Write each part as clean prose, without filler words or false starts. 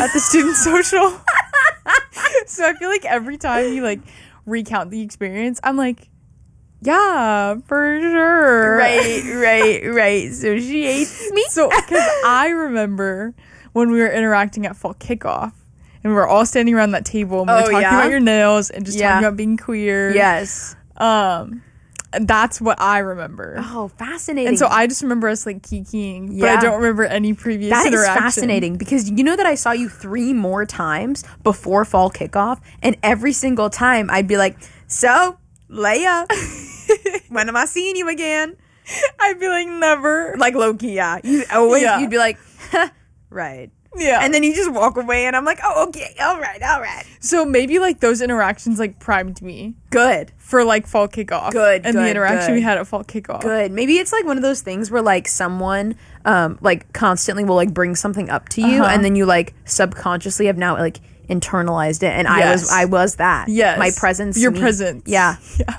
at the student social. So I feel like every time you like recount the experience, I'm like, yeah, for sure. Right. So she hates me. So, because I remember when we were interacting at fall kickoff, and we were all standing around that table, and we were talking about your nails and just talking about being queer. Yes. And that's what I remember. Oh, fascinating. And so I just remember us like kikiing, but I don't remember any previous interaction. That is fascinating, because you know that I saw you 3 more times before fall kickoff, and every single time I'd be like, so, Leia, when am I seeing you again? I'd be like, never. Like, low-key, yeah. You'd be like, right. Yeah. And then you just walk away, and I'm like, oh, okay, all right. So maybe like those interactions like primed me. Good. For like fall kickoff. And the interaction we had at fall kickoff. Good. Maybe it's like one of those things where like someone like constantly will like bring something up to you, and then you like subconsciously have now like internalized it. And I was that. Yes. My presence. Your presence. Yeah. Yeah.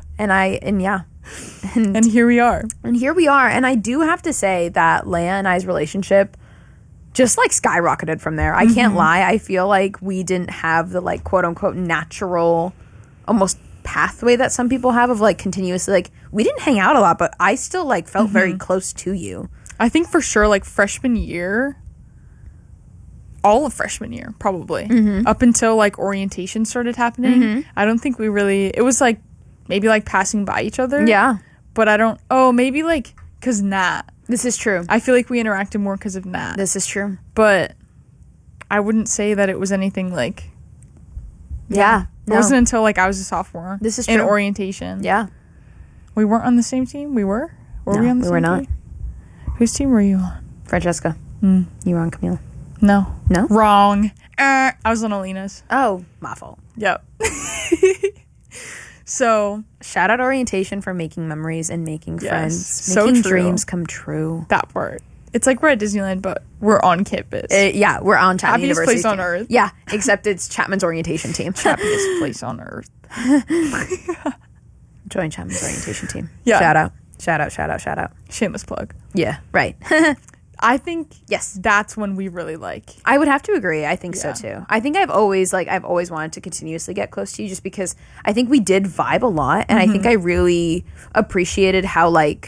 And here we are. And here we are. And I do have to say that Leia and I's relationship just like skyrocketed from there. I can't lie. I feel like we didn't have the like quote unquote natural almost pathway that some people have of like continuously, like we didn't hang out a lot, but I still like felt very close to you. I think for sure like freshman year, all of freshman year probably, up until like orientation started happening. I don't think we really, it was like maybe like passing by each other. Yeah. But maybe like because Nat. This is true. I feel like we interacted more because of Nat. This is true. But I wouldn't say that it was anything like... Yeah. It wasn't until like I was a sophomore. This is true. In orientation. Yeah. We weren't on the same team? We were? Were we on the same team? We were not. Whose team were you on? Francesca. You were on Camila. No. No? Wrong. I was on Alina's. Oh, my fault. Yep. So, shout out orientation for making memories and making friends. So making true. Dreams come true. That part. It's like we're at Disneyland, but we're on campus. Yeah, we're on Chapman Happiest University. place on earth. Yeah, except it's Chapman's orientation team. Happiest place on earth. Join Chapman's orientation team. Yeah. Shout out. Shameless plug. Yeah, right. I think yes, that's when we really like. I would have to agree. I think so too. I think I've always wanted to continuously get close to you, just because I think we did vibe a lot, and I think I really appreciated how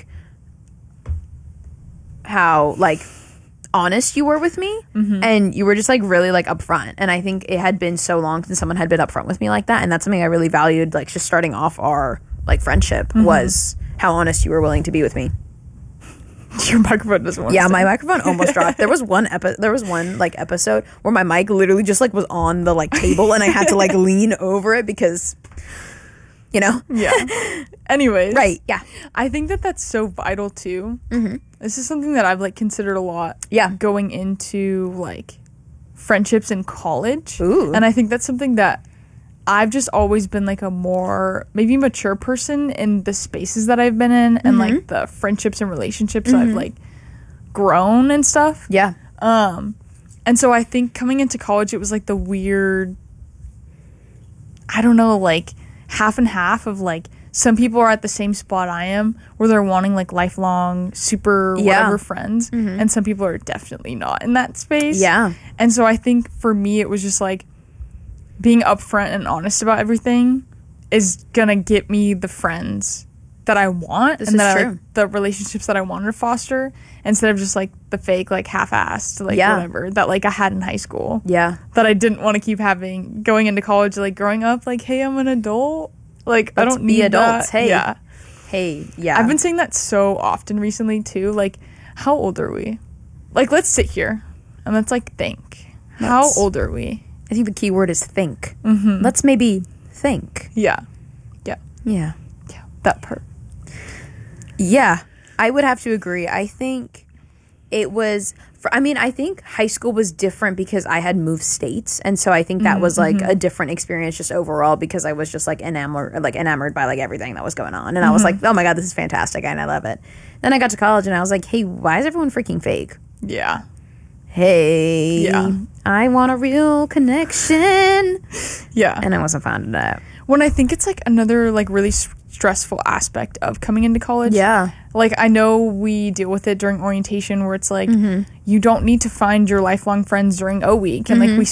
honest you were with me, and you were just like really like upfront. And I think it had been so long since someone had been upfront with me like that, and that's something I really valued. Like just starting off our like friendship was how honest you were willing to be with me. Your microphone doesn't want to my microphone almost dropped. There was one like episode where my mic literally just like was on the like table, and I had to like lean over it because, you know. Yeah. Anyways. Right. Yeah. I think that's so vital too. This is something that I've like considered a lot. Yeah. Going into like friendships in college. Ooh. And I think that's something that I've just always been like a more maybe mature person in the spaces that I've been in, and like the friendships and relationships I've like grown and stuff. Yeah. And so I think coming into college, it was like the weird, I don't know, like half and half of like some people are at the same spot I am where they're wanting like lifelong super whatever friends, and some people are definitely not in that space. Yeah. And so I think for me it was just like being upfront and honest about everything is gonna get me the friends that I want, this and is that true. like the relationships that I wanted to foster, instead of just like the fake like half-assed like whatever that like I had in high school. Yeah. That I didn't want to keep having going into college, like growing up like, hey, I'm an adult. Like Let's I don't be need adults. that. Hey. Yeah. Hey, yeah. I've been saying that so often recently too. Like, how old are we? Like, let's sit here and let's like think. How old are we? I think the key word is think. Let's maybe think. Yeah. Yeah. That part. Yeah, I would have to agree. I think it was, I think high school was different because I had moved states. And so I think that was like a different experience just overall, because I was just like enamored by like everything that was going on. And I was like, oh my God, this is fantastic. And I love it. Then I got to college and I was like, hey, why is everyone freaking fake? Yeah. Hey, Yeah. I want a real connection. Yeah. And I wasn't fond of that. When I think it's like another like really stressful aspect of coming into college. Yeah. Like I know we deal with it during orientation where it's like you don't need to find your lifelong friends during O week, and like we